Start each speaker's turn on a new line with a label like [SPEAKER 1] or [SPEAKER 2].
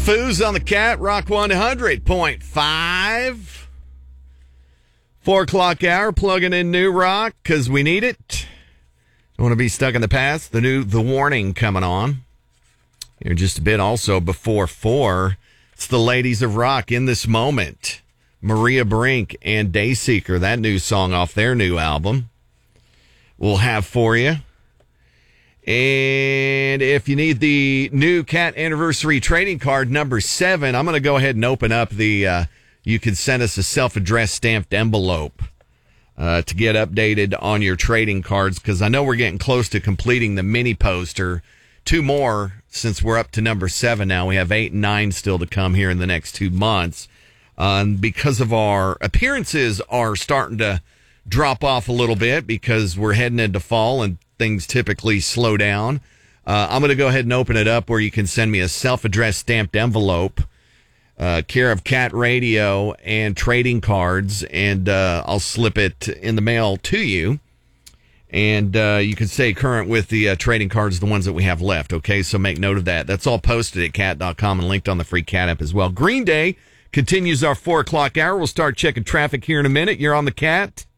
[SPEAKER 1] Foos on the Cat, Rock 100.5. 4 o'clock hour, plugging in new rock because we need it. Don't want to be stuck in the past. The Warning coming on here in just a bit. Also before 4, it's the Ladies of Rock in this moment. Maria Brink and Dayseeker, that new song off their new album, we'll have for you. And if you need the new Cat Anniversary trading card number 7, I'm going to go ahead and open up the, you can send us a self-addressed stamped envelope to get updated on your trading cards, because I know we're getting close to completing the mini poster. 2 more since we're up to number 7 now. We have 8 and 9 still to come here in the next 2 months. Because of our appearances are starting to drop off a little bit because we're heading into fall and things typically slow down. I'm going to go ahead and open it up where you can send me a self-addressed stamped envelope, care of Cat Radio and trading cards, and I'll slip it in the mail to you. And you can stay current with the trading cards, the ones that we have left. Okay, so make note of that. That's all posted at cat.com and linked on the free Cat app as well. Green Day continues our 4 o'clock hour. We'll start checking traffic here in a minute. You're on the Cat.